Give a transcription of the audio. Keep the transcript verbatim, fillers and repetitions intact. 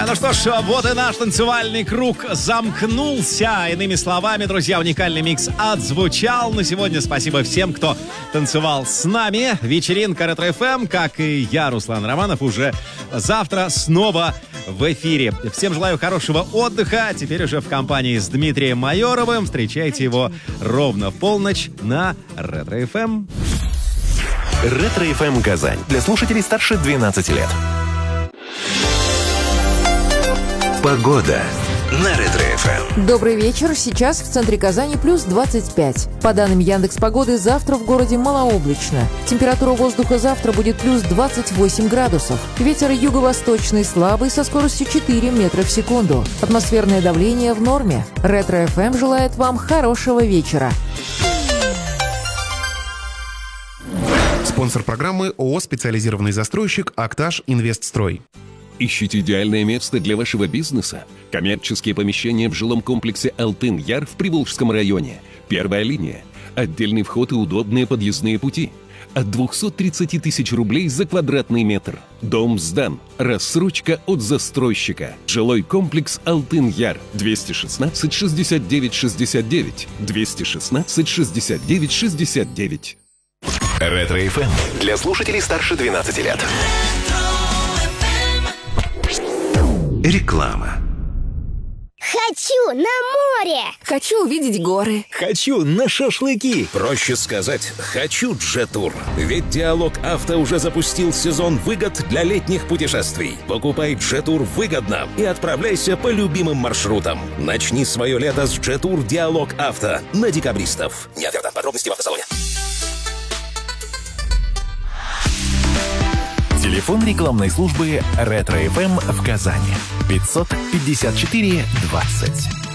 Ну что ж, вот и наш танцевальный круг замкнулся. Иными словами, друзья, уникальный микс отзвучал. На сегодня спасибо всем, кто танцевал с нами. Вечеринка Ретро-эф эм, как и я, Руслан Романов, уже завтра снова в эфире. Всем желаю хорошего отдыха. Теперь уже в компании с Дмитрием Майоровым. Встречайте его ровно в полночь на Ретро-эф эм. Ретро-эф эм Казань. Для слушателей старше двенадцати лет. Погода на Ретро-эф эм. Добрый вечер. Сейчас в центре Казани плюс двадцать пять. По данным Яндекс.Погоды, завтра в городе малооблачно. Температура воздуха завтра будет плюс двадцать восемь градусов. Ветер юго-восточный слабый со скоростью четыре метра в секунду. Атмосферное давление в норме. Ретро-эф эм желает вам хорошего вечера. Спонсор программы ООО «Специализированный застройщик Актаж Инвестстрой». Ищите идеальное место для вашего бизнеса? Коммерческие помещения в жилом комплексе «Алтын-Яр» в Приволжском районе. Первая линия. Отдельный вход и удобные подъездные пути. От двухсот тридцати тысяч рублей за квадратный метр. Дом сдан. Рассрочка от застройщика. Жилой комплекс «Алтын-Яр». двести шестнадцать шестьдесят девять шестьдесят девять. двести шестнадцать шестьдесят девять шестьдесят девять. Ретро-эф эм для слушателей старше двенадцати лет. Реклама. Хочу на море! Хочу увидеть горы. Хочу на шашлыки. Проще сказать, хочу Джетур. Ведь Диалог Авто уже запустил сезон выгод для летних путешествий. Покупай Джетур выгодно и отправляйся по любимым маршрутам. Начни свое лето с Джетур Диалог Авто на декабристов. Нет, подробности в автосалоне. Телефон рекламной службы Ретро-эф эм в Казани. пятьсот пятьдесят четыре двадцать.